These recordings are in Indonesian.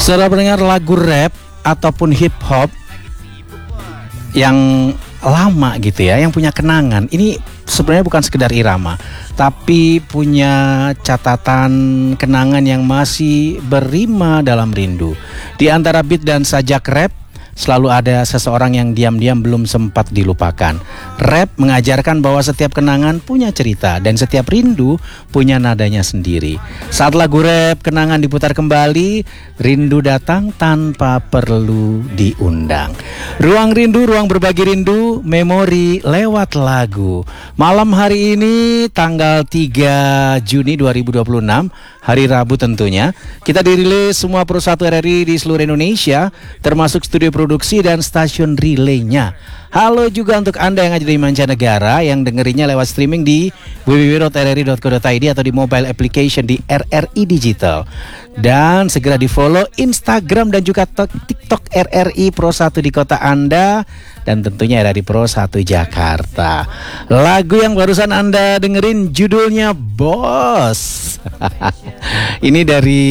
Setelah mendengar lagu rap ataupun hip hop yang lama gitu ya, yang punya kenangan, ini sebenarnya bukan sekedar irama, tapi punya catatan kenangan yang masih berrima dalam rindu. Di antara beat dan sajak rap selalu ada seseorang yang diam-diam belum sempat dilupakan. Rap mengajarkan bahwa setiap kenangan punya cerita dan setiap rindu punya nadanya sendiri. Saat lagu rap kenangan diputar kembali, rindu datang tanpa perlu diundang. Ruang rindu, ruang berbagi rindu, memori lewat lagu. Malam hari ini tanggal 3 Juni 2026, hari Rabu tentunya, kita dirilis semua Pro 1 RRI di seluruh Indonesia, termasuk studio produksi dan stasiun relaynya. Halo juga untuk Anda yang ada di mancanegara yang dengerinnya lewat streaming di www.rri.co.id atau di mobile application di RRI Digital. Dan segera di follow Instagram dan juga TikTok RRI Pro 1 di kota Anda, dan tentunya RRI Pro 1 Jakarta. Lagu yang barusan Anda dengerin judulnya Bos. Ini dari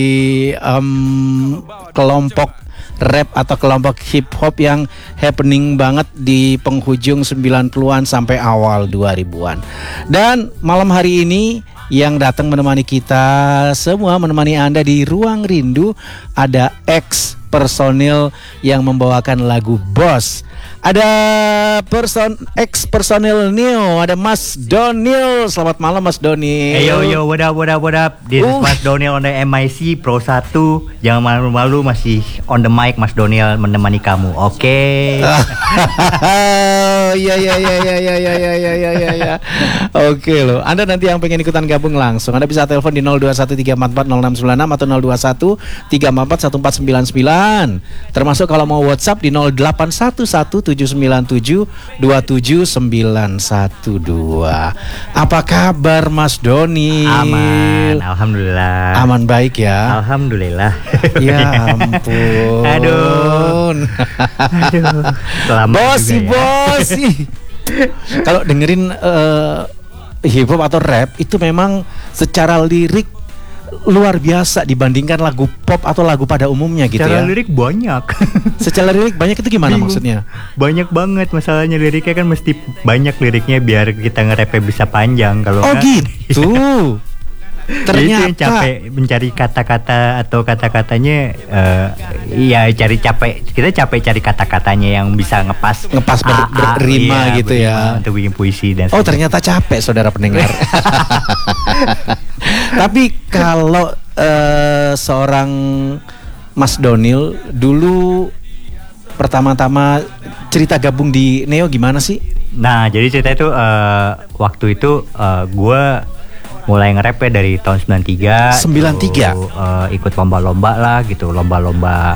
kelompok rap atau kelompok hip hop yang happening banget di penghujung 90-an sampai awal 2000-an. Dan malam hari ini yang datang menemani kita semua, menemani Anda di Ruang Rindu, ada ex personil yang membawakan lagu Bos. Ada ex personil Neo, ada Mas Donil. Selamat malam Mas Donil. Hey yo, what up. This is Mas Donil on the MIC Pro 1. Jangan malu-malu, masih on the mic Mas Donil menemani kamu. Oke. Ya. Oke loh. Anda nanti yang pengen ikutan gabung langsung, Anda bisa telepon di 0213440696 atau 0217441499. Termasuk kalau mau WhatsApp di 0811-797-27912. Apa kabar Mas Doni? Aman, alhamdulillah. Aman baik ya? Alhamdulillah. Ya ampun. Aduh. Bos sih. Kalau dengerin hip hop atau rap itu memang secara lirik luar biasa dibandingkan lagu pop atau lagu pada umumnya gitu secara ya. Lirik banyak. Secara lirik banyak itu gimana maksudnya? Banyak banget, masalahnya liriknya kan mesti banyak liriknya biar kita nge-rapnya bisa panjang. Kalau oh gitu. Ternyata itu yang capek mencari kata-kata atau kata-katanya kita capek cari kata-katanya yang bisa ngepas berrima gitu ya untuk bikin puisi dan ternyata capek saudara pendengar. Tapi kalau seorang Mas Donil dulu pertama-tama cerita gabung di Neo gimana sih? Nah, jadi cerita itu waktu itu gue mulai nge-rap ya dari tahun 93. Ikut lomba-lomba lah gitu, lomba-lomba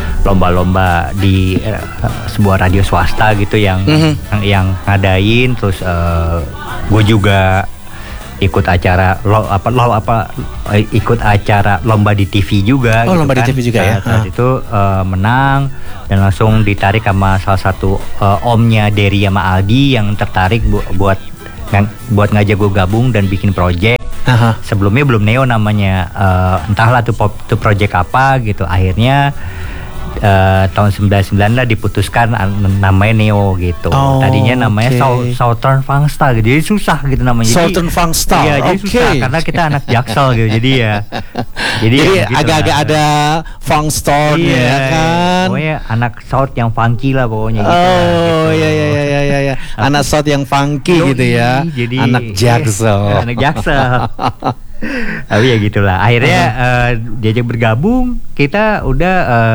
di sebuah radio swasta gitu yang ngadain. Terus gue juga ikut acara ikut acara lomba di TV juga. Oh, gitu lomba kan. di TV juga ya. Saat itu menang dan langsung ditarik sama salah satu omnya Derry sama Aldi yang tertarik buat ngajak gue gabung dan bikin project. Sebelumnya belum Neo namanya, entahlah tuh project apa gitu. Akhirnya tahun 99 lah diputuskan namanya Neo gitu. Tadinya namanya Southern Fangsta gitu. Jadi susah gitu namanya. Southern Fangsta. Iya, jadi susah karena kita anak Jaksel gitu. Jadi agak-agak ada Fangstar ya kan. Pokoknya anak South yang funky lah pokoknya gitu. Iya. Anak South yang funky gitu ya. Jadi anak Jaksel. Anak Jaksel. Tapi ya gitulah. Akhirnya diajak bergabung, kita udah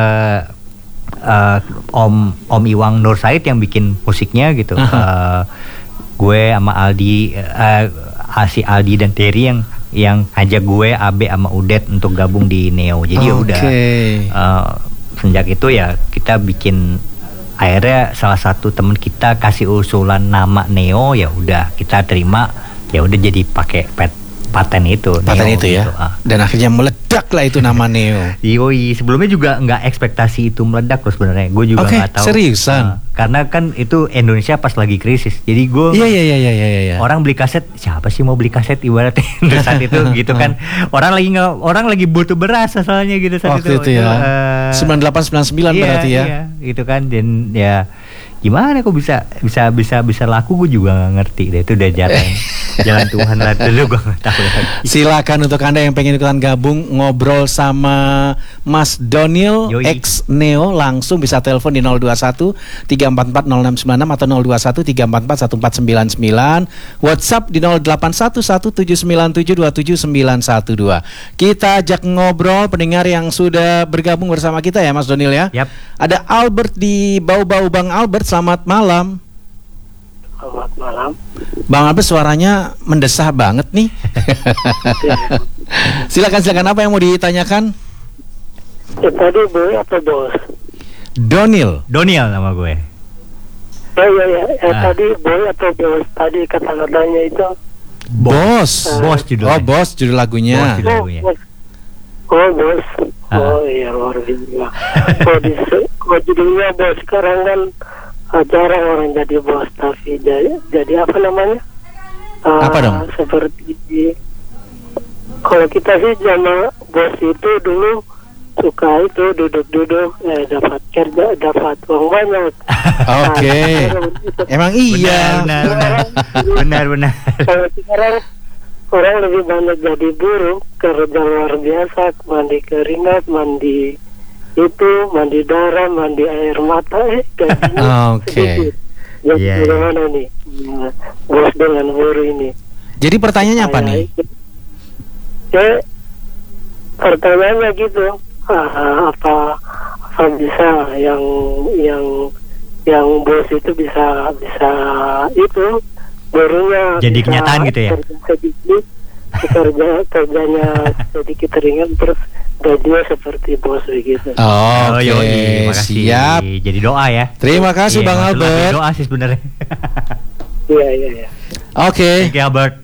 Om Iwang Nur Said yang bikin musiknya gitu. Gue sama Aldi, si Aldi dan Terry yang ajak gue, Abe sama Udet untuk gabung di Neo. Jadi udah sejak itu ya kita bikin. Akhirnya salah satu teman kita kasih usulan nama Neo, ya udah kita terima, ya udah jadi pakai paten itu ya. Dan akhirnya meledak meledak lah itu nama Neo. Yoi, sebelumnya juga nggak ekspektasi itu meledak loh sebenarnya. Gue juga nggak tahu. Seriusan? Karena kan itu Indonesia pas lagi krisis. Jadi gue Iya. orang beli kaset, siapa sih mau beli kaset ibaratnya saat itu gitu kan. Orang lagi butuh beras soalnya gitu saat waktu itu ya. 98 99 berarti ya. Iya, gitu kan. Dan ya gimana kok bisa laku, gue juga nggak ngerti deh. Itu udah jalan Tuhan lah dulu, gue nggak tahu lagi. Silakan untuk Anda yang pengen ikutan gabung ngobrol sama Mas Donil X Neo, langsung bisa telepon di 021 344 0696 atau 021 344 1499, WhatsApp di 081179727912. Kita ajak ngobrol pendengar yang sudah bergabung bersama kita ya Mas Donil ya. Yap. Ada Albert di Bau-Bau. Bang Albert, selamat malam. Selamat malam. Bang Albert suaranya mendesah banget nih. Silakan apa yang mau ditanyakan? Tadi boy atau bos? Donil nama gue. Iya. Tadi boy atau bos? Tadi kata-katanya itu Bos judulnya. Bos judul lagunya. bos. Bos. Iya luar biasa. Kok judulnya bos? Sekarang kan jarang orang jadi bos, tapi jadi apa namanya? Apa dong? Seperti kalau kita sih zaman bos itu dulu suka itu duduk-duduk dapat kerja, dapat uang banyak. Oke. Emang iya. Benar. Kalau sekarang orang lebih banyak jadi buruh, kerja luar biasa, mandi keringat, mandi darah, mandi air mata, gajinya sedikit. Jadi bagaimana nih bos dengan buruh ini? Jadi pertanyaannya apa nih? Pertanyaannya gitu, apa bisa yang bos itu bisa itu buruhnya jadi kenyataan gitu ya? Kerjanya sedikit ringan, terus gajinya seperti bos begitu. Oke, siap. Jadi doa ya. Terima kasih Bang Albert. Doa sih sebenarnya. Iya. Oke. Thank you Albert.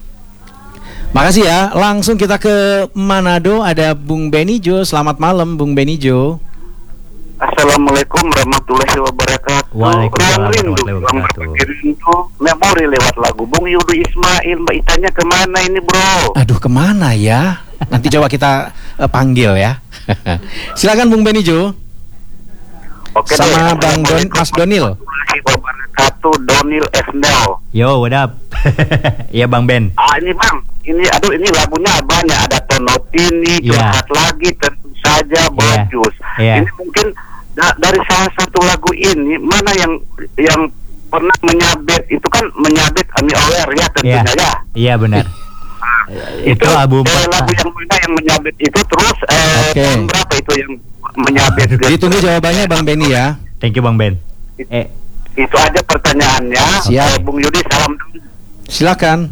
Makasih ya. Langsung kita ke Manado, ada Bung Benijo. Selamat malam Bung Benijo. Assalamualaikum warahmatullahi wabarakatuh. Waalaikumsalam warahmatullahi wabarakatuh. Itu memori lewat lagu Bung Yudu Ismail. Mbak Itanya kemana ini bro? Aduh kemana ya? Nanti coba kita panggil ya. Silakan Bung Benijo. Oke, sama Bang Mas Donil. Wabarakatuh, Donil Esnel. Yo, what up? Iya Bang Ben. Ini Bang, ini lagunya banyak, ada Tonotini, Curhat Lagi, tentu saja Bojus. Ini mungkin dari salah satu lagu ini mana yang pernah menyabet, itu kan menyabet Ami Ower ya tentunya ya. Iya benar. Itu album lagu yang mana yang menyabet itu, terus tahun berapa itu yang menyabet? Ditunggu jawabannya Bang Beni ya. Thank you Bang Ben. Itu aja pertanyaannya. Siap. Bung Yudi salam. Silakan.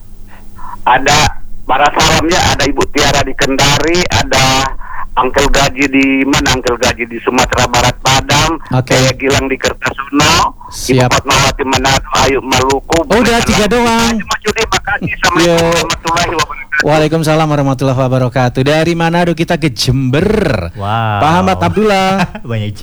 Ada para salamnya, ada Ibu Tiara di Kendari, ada Angkel Gaji di mana? Angkel Gaji di Sumatera Barat Padang, Kayak Gilang di Kertasono, Ibu Fatmawati Manado, Ayu Maluku. Udah 3 doang. Mas Yudi, makasih. Assalamualaikum warahmatullahi wabarakatuh. Waalaikumsalam warahmatullahi wabarakatuh. Dari Manado kita ke Jember. Wow. Pak Ahmad Abdullah. Banyak.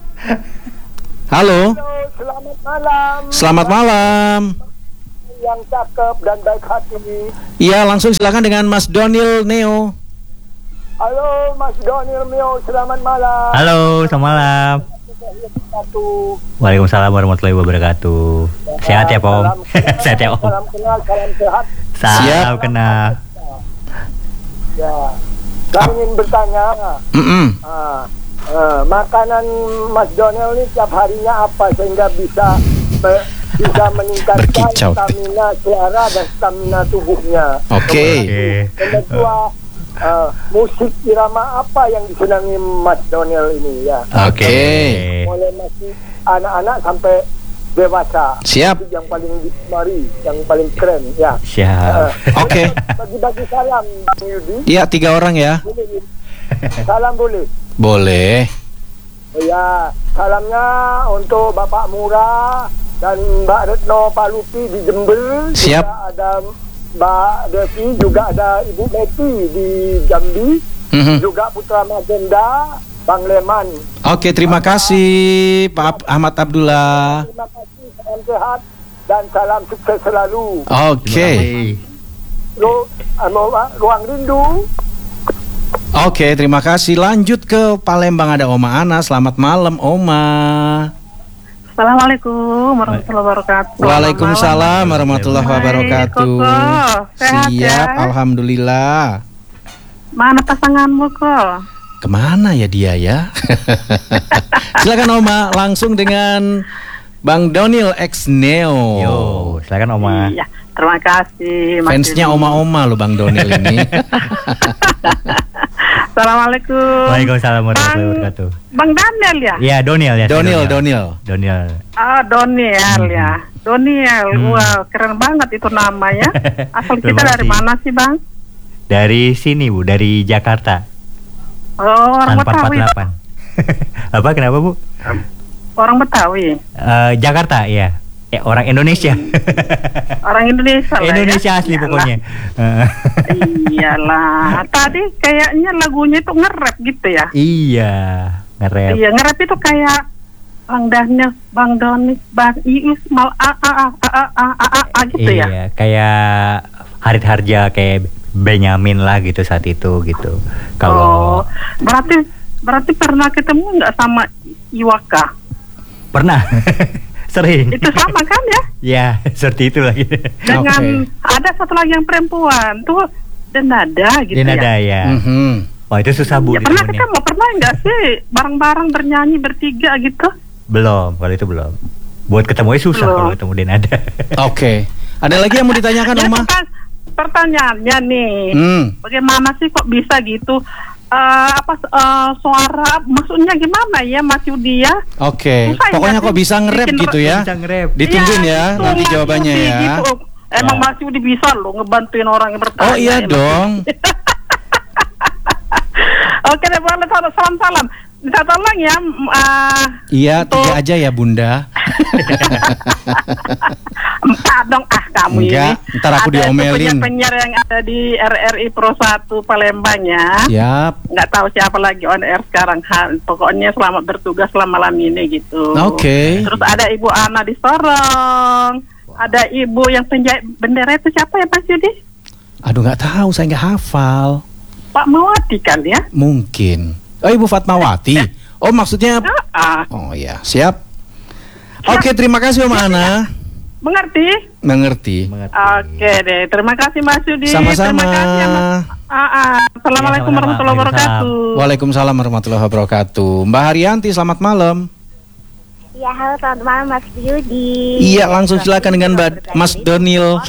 Halo. Selamat malam. Selamat malam. Yang cakep dan baik hati. Iya, langsung silakan dengan Mas Donil Neo. Halo Mas Donil Neo, selamat malam. Halo, selamat malam. Waalaikumsalam warahmatullahi wabarakatuh. Sehat ya Om. Sehat ya Om. Salam kenal, salam sehat. Salam kenal. Ya, saya ingin bertanya. Makanan Mas Donel ini tiap harinya apa sehingga bisa meningkatkan stamina suara dan stamina tubuhnya. Oke. Yang kedua, musik irama apa yang disenangi Mas Donel ini ya? Oke. Mulai masih anak-anak sampai dewasa. Siap. Yang paling digemari, yang paling keren ya. Siap. Oke. Bagi-bagi salam Bang Yudi. Iya, 3 orang ya. Boleh. Salam boleh. Boleh. Ya, salamnya untuk Bapak Murah dan Mbak Retno Palupi di Jember. Siap. Juga ada Mbak Devi, juga ada Ibu Betty di Jambi. juga Putra Magenda, Bang Leman. Oke, terima kasih Pak Ahmad Abdullah. Terima kasih, salam sehat dan salam sukses selalu. Oke. Ruang Rindu. Oke, terima kasih. Lanjut ke Palembang, ada Oma Ana. Selamat malam, Oma. Assalamualaikum warahmatullahi wabarakatuh. Waalaikumsalam warahmatullahi wabarakatuh. Sehat Siap, ya? alhamdulillah. Mana pasanganmu kok? Kemana ya dia ya? Silakan Oma, langsung dengan Bang Donil X Neo. Yo, silakan Oma. Iya, terima kasih. Fansnya Oma-Oma lo Bang Donil ini. Assalamualaikum. Waalaikumsalam warahmatullahi wabarakatuh. Bang Daniel ya? Iya, Donil ya. Donil. Doniel ya. Doniel, wow, keren banget itu namanya. Asal kita dari mana sih Bang? Dari sini Bu, dari Jakarta. Oh, orang Betawi. 448. Apa, kenapa Bu? Orang Betawi. Jakarta ya. Orang Indonesia. Orang Indonesia lah Indonesia ya? asli Iyalah. pokoknya. Iyalah. Tadi kayaknya lagunya itu nge-rap gitu ya? Iya, nge-rap. Iya, nge-rap itu kayak Bang Daniel, Bang Doni, Bang Iis, mal gitu ya? Iya, kayak Harit Harja, kayak Benyamin lah gitu saat itu gitu. Kalau berarti pernah ketemu nggak sama Iwaka? pernah. Sering. Itu sama kan ya? Ya, seperti itu lagi. Dengan ada satu lagi yang perempuan tuh Denada gitu Denada ya. Wah, itu susah Bu. Ya, pernah ketemu, pernah nggak sih bareng-bareng bernyanyi bertiga gitu? Belum, kalau itu belum. Buat ketemu susah kalau ketemu Denada. Oke. Ada lagi yang mau ditanyakan Ya, Oma? Pertanyaannya nih, bagaimana sih kok bisa gitu? Suara maksudnya gimana ya Mas Yudi ya? Oke. Susah Pokoknya ya, kok bisa nge-rap gitu ya? Bisa nge-rap. Ditungguin ya Gitu, nanti Mas jawabannya Yudi ya. gitu. Emang Mas Yudi bisa loh ngebantuin orang yang bertanya. Oh iya ya, dong. Oke deh, boleh salam-salam. Bisa tolong ya. Iya, 3 aja ya Bunda. 4 dong kamu Enggak, ini. ntar aku diomelin. Penyiar yang ada di RRI Pro 1 Palembang ya. Siap. Nggak tahu siapa lagi on air sekarang. Pokoknya selamat bertugas selama malam ini gitu. Oke. Terus ada Ibu Ana di Sorong. Ada Ibu yang penjahit bendera itu siapa ya Mas Yudi? Aduh nggak tahu, saya nggak hafal. Pak Mawati kan ya? Mungkin. Oh Ibu Fatmawati. Oh maksudnya. Oh ya, siap. Oke, terima kasih Om Ana. Mengerti? Oke deh, terima kasih Mas Yudi. Sama-sama. Terima kasih ya, Mas. Assalamualaikum warahmatullahi wabarakatuh. Waalaikumsalam warahmatullahi wabarakatuh. Mbak Haryanti, selamat malam. Ya, halo, selamat malam Mas Yudi. Iya, langsung silakan dengan Mas Donil.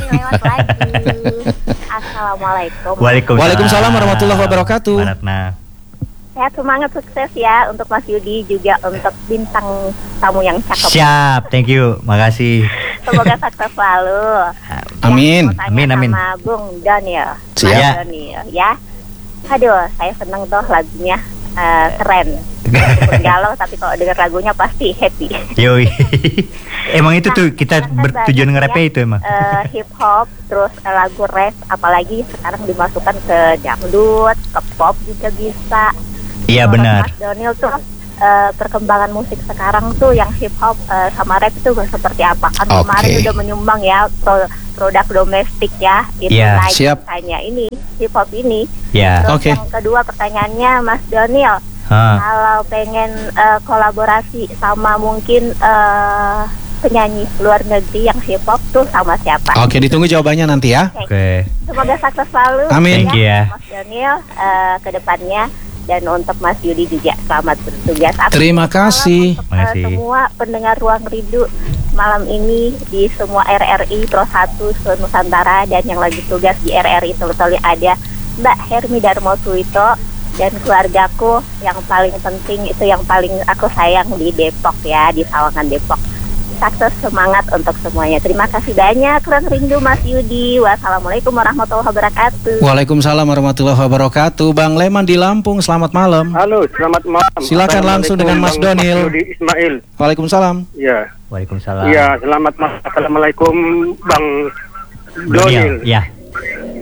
Assalamualaikum. Waalaikumsalam warahmatullahi wabarakatuh. Sehat, semangat, sukses ya untuk Mas Yudi, juga untuk bintang tamu yang cakep. Siap, thank you, makasih. Semoga sukses selalu. Amin. Ya, Amin. sama Bung Daniel. Siap. Mas Daniel ya. Aduh, saya seneng tuh lagunya, keren. Meskipun galau, tapi kalau dengar lagunya pasti happy. Yoi. Emang itu tuh kita bertujuan nge-rapnya itu emang. Hip hop, terus lagu rap, apalagi sekarang dimasukkan ke dangdut, ke pop juga bisa. Iya benar. Mas Donil tuh perkembangan musik sekarang tuh yang hip hop sama rap itu seperti apa? Kan kemarin udah menyumbang ya produk domestik ya, itu naik misalnya ini hip hop ini. Terus yang kedua pertanyaannya Mas Donil, kalau pengen kolaborasi sama mungkin penyanyi luar negeri yang hip hop tuh sama siapa? Oke, ditunggu jawabannya nanti ya. Oke. Semoga sukses selalu. Amin. Thank you ya. Mas Donil ke depannya. Dan untuk Mas Yudi juga selamat bertugas. Terima kasih. Untuk semua pendengar Ruang Rindu malam ini di semua RRI Pro 1 Nusantara dan yang lagi tugas di RRI Telutoli ada Mbak Hermi Darmo Suito dan keluargaku yang paling penting itu yang paling aku sayang di Depok ya, di Sawangan Depok. Sukses, semangat untuk semuanya. Terima kasih banyak. Ruang Rindu Mas Yudi. Wassalamualaikum warahmatullahi wabarakatuh. Waalaikumsalam warahmatullahi wabarakatuh. Bang Leman di Lampung, selamat malam. Halo, selamat malam. Silakan langsung dengan Mas Donil. Yudi Ismail. Waalaikumsalam. Ya. Waalaikumsalam. Ya, selamat malam. Assalamualaikum Bang Donil. Ya.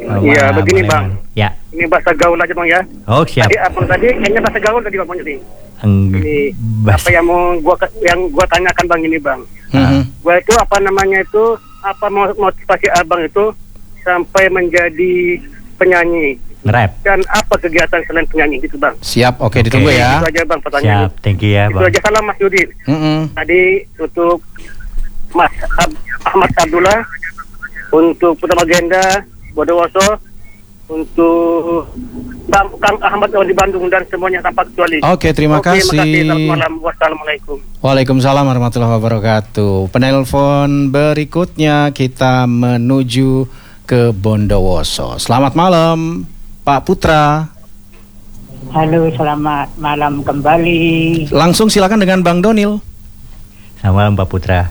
Iya, begini Bang. Ya. Ini bahasa gaul aja Bang ya. Oh, siap. Tadi kayaknya bahasa gaul tadi Bang tadi. Ini apa yang mau gua tanyakan Bang ini Bang. Gua itu apa namanya itu, apa motivasi Abang itu sampai menjadi penyanyi? Nge-rap. Dan apa kegiatan selain penyanyi gitu Bang? Siap, oke, ditunggu ya. Itu aja Bang pertanyaan. Siap, thank you ya Bang. Itu aja, salam Mas Yudi. Tadi untuk Mas Ahmad Abdullah, untuk Putra Magenda, Bondowoso, untuk Kang Ahmad di Bandung dan semuanya tanpa kecuali. Oke, terima kasih. Selamat malam. Wassalamualaikum. Waalaikumsalam warahmatullahi wabarakatuh. Penelpon berikutnya kita menuju ke Bondowoso. Selamat malam, Pak Putra. Halo, selamat malam kembali. Langsung silakan dengan Bang Donil. Selamat malam Pak Putra.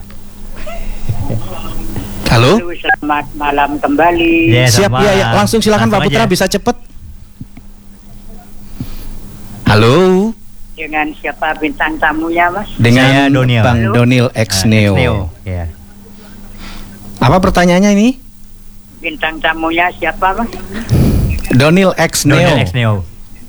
Halo. Selamat malam kembali. Siap ya, langsung silakan Pak Putra, bisa cepat. Halo. Dengan siapa bintang tamunya Mas? Dengan Donil. Bang Donil X Neo. Ya. Apa pertanyaannya ini? Bintang tamunya siapa Mas? Donil X Neo. Donil X Neo.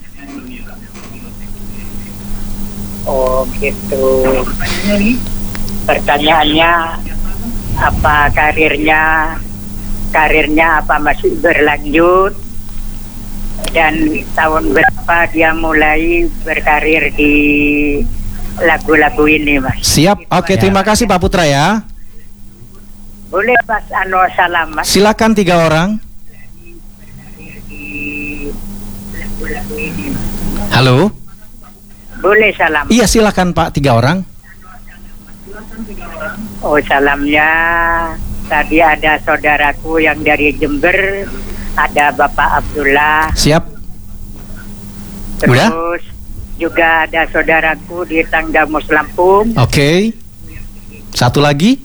Oh gitu. Pertanyaannya, apa karirnya apa masih berlanjut, dan tahun berapa dia mulai berkarir di lagu-lagu ini Mas? Siap, oke, terima kasih Pak Putra ya. Boleh Mas salam Mas? Silakan 3 orang. Halo. Boleh salam? Iya, silakan Pak, 3 orang. Oh, salamnya tadi ada saudaraku yang dari Jember, ada Bapak Abdullah. Siap. Terus Udah? juga ada saudaraku di Tanggamus Lampung. Oke. Satu lagi.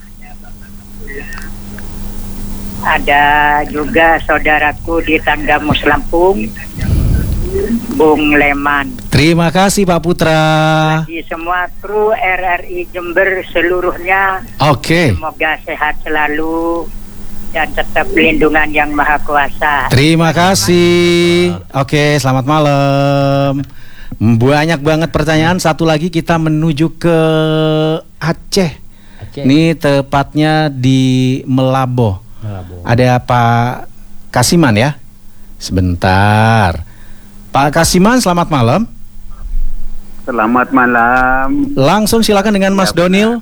Ada juga saudaraku di Tanggamus Lampung, Bung Leman. Terima kasih Pak Putra. Di semua kru RRI Jember seluruhnya. Oke. Semoga sehat selalu dan tetap pelindungan yang Maha Kuasa. Terima kasih. Oke, selamat malam. Banyak banget pertanyaan. Satu lagi kita menuju ke Aceh. Ini tepatnya di Melaboh. Ada Pak Kasiman ya. Sebentar. Pak Kasiman, selamat malam. Selamat malam. Langsung silakan dengan Mas Donil.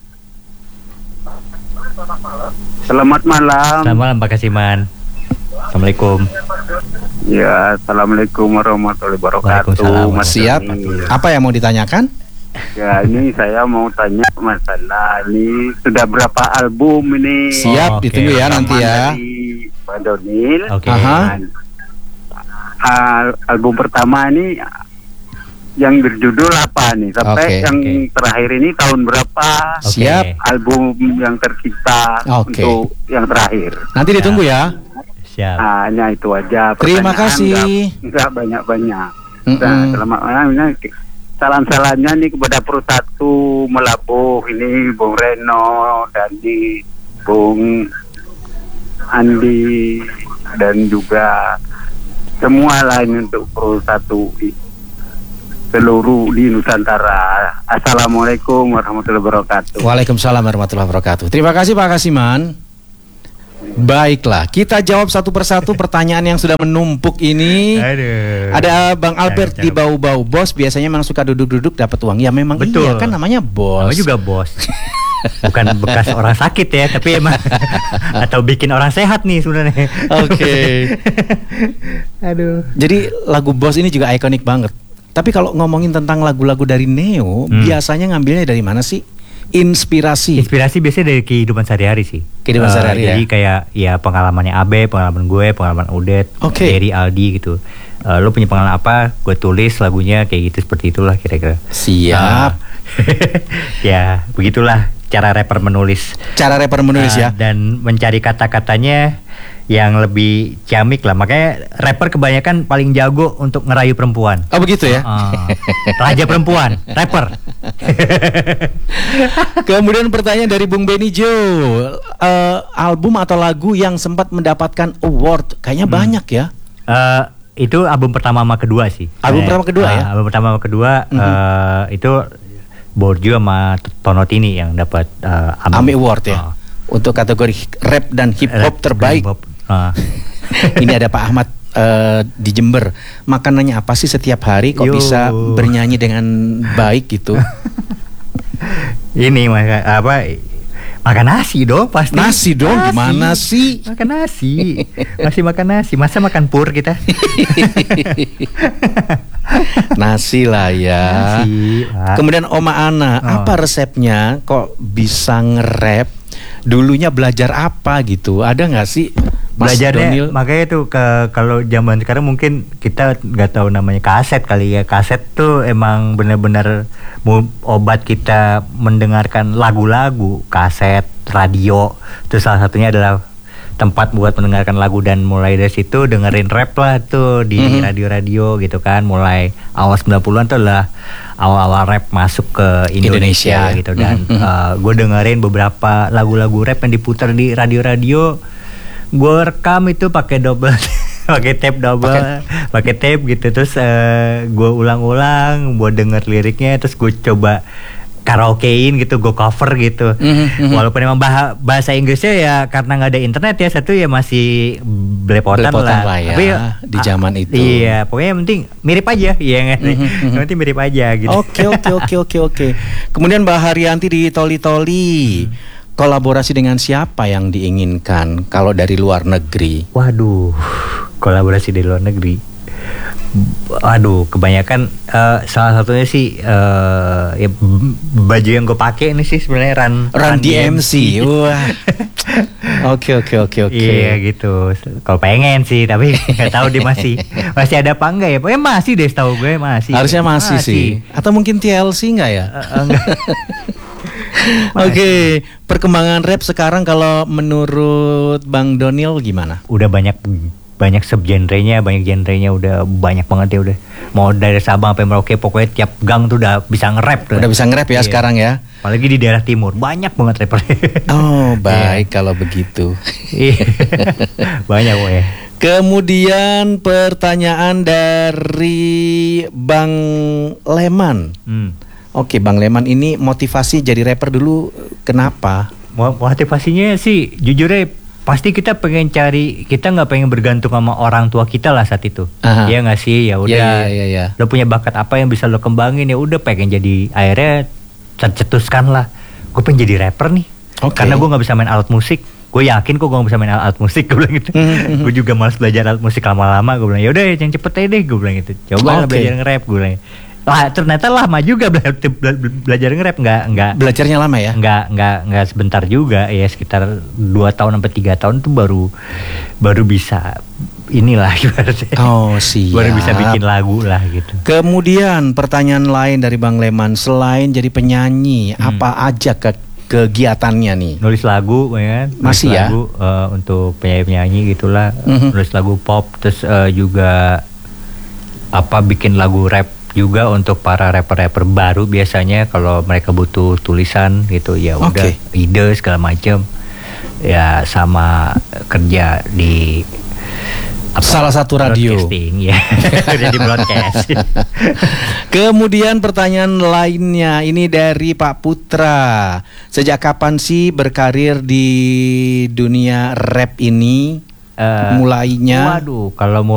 Selamat malam. Selamat malam Pak Kasiman. Assalamualaikum. Ya, assalamualaikum warahmatullahi wabarakatuh. Mas Siap. Apa yang mau ditanyakan? Ya, ini saya mau tanya masalah ini sudah berapa album ini? Siap, ditunggu ya nanti ya. Dari Pak Donil. Oke. Album pertama ini yang berjudul apa nih? Sampai yang terakhir ini tahun berapa? Siap. Album yang tercipta untuk yang terakhir. Nanti ditunggu ya. Siap. Hanya itu aja. Terima kasih. Enggak banyak-banyak. Nah, selamat malam. Salam-salamnya nih kepada Persatu Melabuh ini, Bung Reno dan di Bung Andi dan juga semua lain untuk Persatu seluruh di Nusantara. Assalamualaikum warahmatullahi wabarakatuh. Waalaikumsalam warahmatullahi wabarakatuh. Terima kasih Pak Kasiman. Baiklah, kita jawab satu persatu pertanyaan yang sudah menumpuk ini. Aduh. Ada Bang Albert di bau-bau bos, biasanya memang suka duduk-duduk dapat uang. Ya memang betul. Iya kan namanya bos. Namanya juga bos. Bukan bekas orang sakit ya, tapi emang atau bikin orang sehat nih sebenarnya. Oke. Aduh. Jadi lagu Bos ini juga ikonik banget. Tapi kalau ngomongin tentang lagu-lagu dari Neo, biasanya ngambilnya dari mana sih? Inspirasi biasanya dari kehidupan sehari-hari sih. Kehidupan sehari-hari jadi kayak ya pengalamannya Abe, pengalaman gue, pengalaman Udet, dari Aldi gitu. Lo punya pengalaman apa? Gue tulis lagunya kayak gitu, seperti itulah kira-kira. Siap. Ya begitulah cara rapper menulis. Ya. Dan mencari kata-katanya yang lebih ciamik lah. Makanya rapper kebanyakan paling jago untuk ngerayu perempuan. Oh begitu ya. Raja perempuan, rapper. Kemudian pertanyaan dari Bung Benny Jo. album atau lagu yang sempat mendapatkan award? Kayaknya banyak ya. Itu album pertama sama kedua sih. Album pertama kedua ya? Album pertama sama kedua itu Borju sama Tonotini yang dapat AMI Award ya. Untuk kategori rap dan hip hop terbaik. Ini ada Pak Ahmad di Jember. Makanannya apa sih setiap hari kok bisa bernyanyi dengan baik gitu? Ini makan nasi dong pasti. Nasi dong, gimana sih? Makan nasi. Masih makan nasi. Masa makan pur kita? Nasi lah ya. Nasi, kemudian Oma Ana, apa resepnya kok bisa nge-rap? Dulunya belajar apa gitu? Ada nggak sih? Belajarnya makanya tuh kalau zaman sekarang mungkin kita nggak tahu namanya kaset kali ya. Kaset tuh emang benar-benar obat kita mendengarkan lagu-lagu. Kaset, radio, itu salah satunya adalah tempat buat mendengarkan lagu, dan mulai dari situ dengerin rap lah tuh di radio-radio gitu kan. Mulai awal 90-an tuh adalah awal-awal rap masuk ke Indonesia ya? Gitu. Dan gue dengerin beberapa lagu-lagu rap yang diputar di radio-radio. Gue rekam itu pakai double pakai tape pakai tape gitu, terus gue ulang-ulang buat denger liriknya, terus gue coba karaokein gitu, gue cover gitu. Walaupun emang bahasa Inggrisnya ya karena nggak ada internet ya, satu ya masih belepotan lah ya. Tapi di zaman itu. Iya, pokoknya yang penting mirip aja, ya kan. Yang penting mirip aja gitu. Oke. Kemudian Mbak Haryanti di Toli-Toli. Kolaborasi dengan siapa yang diinginkan kalau dari luar negeri? Waduh, kolaborasi dari luar negeri. Waduh, kebanyakan salah satunya sih ya, baju yang gue pakai ini sih sebenarnya Run DMC. Wah. Oke. Iya gitu. Kalau pengen sih, tapi nggak tahu dia masih ada apa enggak ya? Pokoknya masih deh, setahu gue masih. Harusnya masih sih. Atau mungkin TLC enggak ya? Enggak. Oke, perkembangan rap sekarang kalau menurut Bang Doniel gimana? Udah banyak subgenrenya, udah banyak banget ya udah. Mau dari Sabang sampai Merauke pokoknya tiap gang tuh udah bisa nge-rap tuh. Udah bisa nge-rap ya sekarang ya. Apalagi di daerah timur banyak banget rapper. Oh, baik kalau begitu. Banyak ya. Kemudian pertanyaan dari Bang Leman. Oke, Bang Leman, ini motivasi jadi rapper dulu kenapa? Motivasinya sih jujurnya pasti kita nggak pengen bergantung sama orang tua kita lah saat itu. Iya nggak sih? Ya udah. Ya. Lo punya bakat apa yang bisa lo kembangin, ya udah pengen jadi, akhirnya tercetuskan lah. Gue pengen jadi rapper nih. Karena gue nggak bisa main alat musik. Gue yakin kok gue nggak bisa main alat musik, gue bilang gitu. Gue juga malas belajar alat musik lama-lama. Gue bilang ya udah yang cepet aja deh, gue bilang gitu. Coba belajar nge-rap, gue bilang. Lah ternyata lama juga belajar nge-rap, nggak belajarnya lama ya? Nggak sebentar juga ya, sekitar 2 tahun sampai 3 tahun tuh baru bisa inilah ibaratnya. Oh, siap. Baru bisa bikin lagu lah gitu. Kemudian pertanyaan lain dari Bang Leman, selain jadi penyanyi, apa aja kegiatannya nih? Nulis lagu ya kan? Masih ya? Lagu untuk penyanyi gitulah. Nulis lagu pop, terus juga bikin lagu rap juga untuk para rapper-rapper baru. Biasanya kalau mereka butuh tulisan gitu ya udah ide segala macam ya, sama kerja di salah satu radio ya. Jadi broadcast. Kemudian pertanyaan lainnya ini dari Pak Putra, sejak kapan sih berkarir di dunia rap ini mulainya? Waduh, kalau